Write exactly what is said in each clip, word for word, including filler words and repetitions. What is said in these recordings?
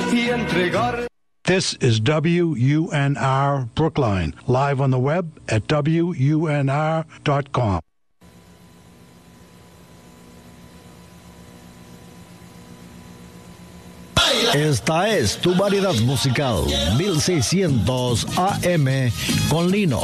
y entregar. This is W U N R Brookline, live on the web at W U N R dot com. Esta es tu variedad musical, mil seiscientos A M con Lino.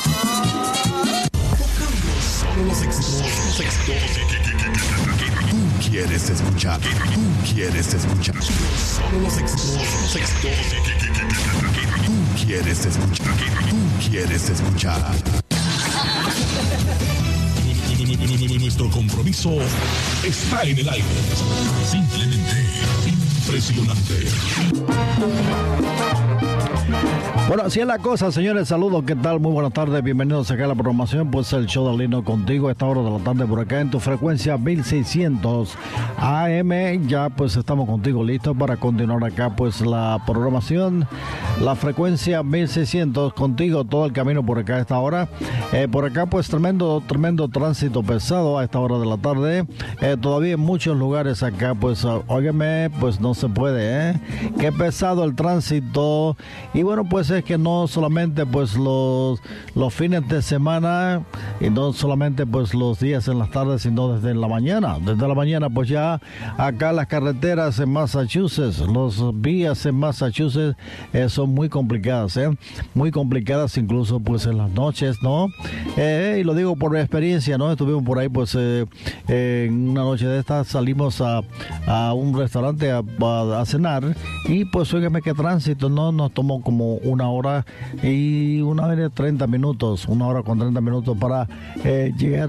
Solo los éxitos, los éxitos que tú quieres escuchar, que tú quieres escuchar. Solo los éxitos, los éxitos que tú quieres escuchar, que tú quieres escuchar. Nuestro compromiso está en el aire. Simplemente impresionante. Bueno, así es la cosa, señores. Saludos, ¿qué tal? Muy buenas tardes, bienvenidos acá a la programación. Pues el show de Lino contigo a esta hora de la tarde por acá en tu frecuencia mil seiscientos A M. Ya pues estamos contigo listos para continuar acá pues la programación. La frecuencia mil seiscientos contigo todo el camino por acá a esta hora. Eh, por acá pues tremendo, tremendo tránsito pesado a esta hora de la tarde. Eh, todavía en muchos lugares acá pues, uh, óigame, pues no se puede, ¿eh? Qué pesado el tránsito. Y bueno, pues es que no solamente pues los, los fines de semana y no solamente pues los días en las tardes, sino desde la mañana. Desde la mañana pues ya acá las carreteras en Massachusetts, los vías en Massachusetts eh, son muy complicadas, ¿eh? Muy complicadas incluso pues en las noches, ¿no? Eh, y lo digo por experiencia, ¿no? Estuvimos por ahí pues eh, eh, en una noche de estas salimos a, a un restaurante a, a, a cenar y pues óigame qué tránsito, ¿no? Nos tomó como una hora y una hora y treinta minutos, una hora con treinta minutos para eh, llegar,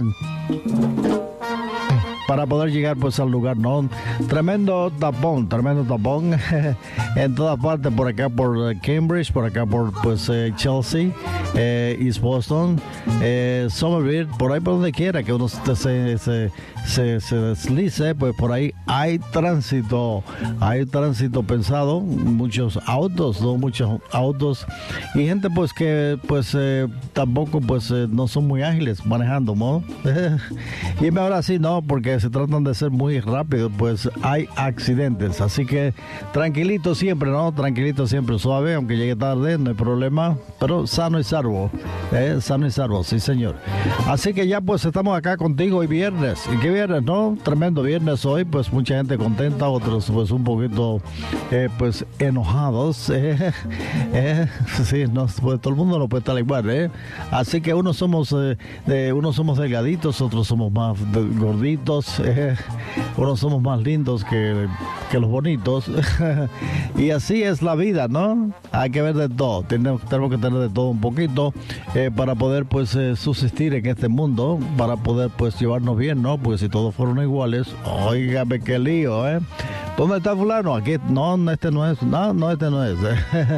para poder llegar pues al lugar, ¿no? Tremendo tapón, tremendo tapón en todas partes, por acá por Cambridge, por acá por pues eh, Chelsea, eh, East Boston, eh, Somerville, por ahí por donde quiera que uno se, se, se, se, se deslice, pues por ahí hay tránsito, hay tránsito pensado, muchos autos, ¿no? Muchos autos y gente pues que pues eh, tampoco pues eh, no son muy ágiles manejando, ¿no? Y mejor así, ¿no? Porque se tratan de ser muy rápidos, pues hay accidentes, así que tranquilito siempre, ¿no? Tranquilito siempre, suave, aunque llegue tarde, no hay problema, pero sano y salvo, ¿eh? Sano y salvo, sí señor. Así que ya pues estamos acá contigo hoy viernes, ¿y qué viernes, no? Tremendo viernes hoy, pues mucha gente contenta, otros pues un poquito eh, pues enojados, eh, eh, sí, no, pues todo el mundo no puede estar igual, ¿eh? Así que unos somos, eh, de, unos somos delgaditos, otros somos más de, gorditos, Eh, unos somos más lindos que, que los bonitos y así es la vida, ¿no? Hay que ver de todo, tenemos, tenemos que tener de todo un poquito eh, para poder pues eh, subsistir en este mundo, para poder pues llevarnos bien, ¿no? Porque si todos fueron iguales, óigame qué lío, ¿eh? ¿Dónde está fulano? Aquí, no, este no es, no, no, este no es.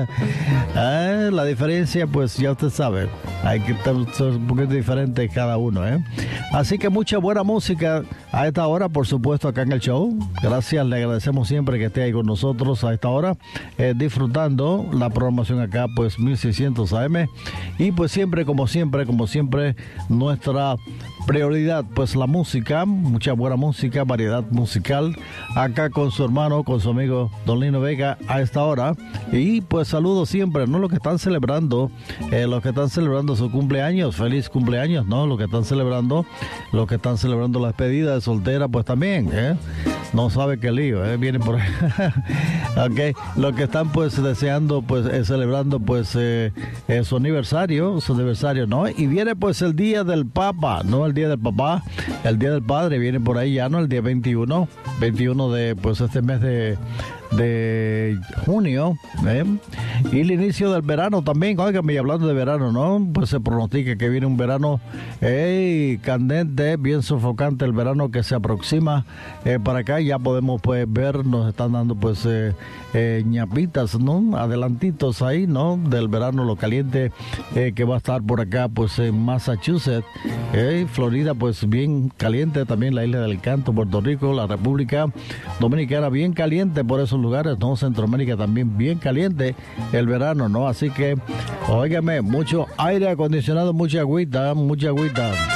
eh, la diferencia, pues ya usted sabe, hay que ser un poquito diferente cada uno, ¿eh? Así que mucha buena música a esta hora, por supuesto, acá en el show. Gracias, le agradecemos siempre que esté ahí con nosotros a esta hora, eh, disfrutando la programación acá, pues mil seiscientos A M. Y pues siempre, como siempre, como siempre, nuestra prioridad, pues la música, mucha buena música, variedad musical, acá con su hermano, con su amigo Don Lino Vega a esta hora. Y pues saludos siempre, ¿no? Los que están celebrando, eh, los que están celebrando su cumpleaños, feliz cumpleaños, ¿no? Los que están celebrando, los que están celebrando la despedida de soltera, pues también, ¿eh? No sabe qué lío, ¿eh? Vienen por ahí. Ok, los que están pues deseando, pues eh, celebrando pues eh, eh, su aniversario, su aniversario, ¿no? Y viene pues el día del Papa, ¿no? El día del papá, el día del padre viene por ahí ya, ¿no? El día veintiuno, veintiuno de pues este mes de de junio, ¿eh? Y el inicio del verano también, óigame, y hablando de verano, ¿no? Pues se pronostica que viene un verano hey, candente, bien sofocante, el verano que se aproxima eh, para acá, ya podemos pues ver, nos están dando pues eh, eh, ñapitas, ¿no? Adelantitos ahí, ¿no? Del verano, lo caliente eh, que va a estar por acá, pues en Massachusetts, eh, Florida, pues bien caliente, también la isla del Canto, Puerto Rico, la República Dominicana, bien caliente por eso lugares, ¿no? Centroamérica también bien caliente el verano, ¿no? Así que, óigame, mucho aire acondicionado, mucha agüita, mucha agüita.